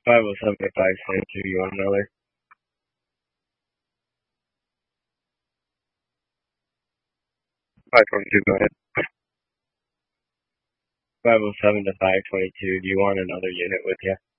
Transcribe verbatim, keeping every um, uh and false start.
five oh seven to five twenty-two, you want another? five twenty-two, go ahead. five oh seven to five twenty-two, do you want another unit with you?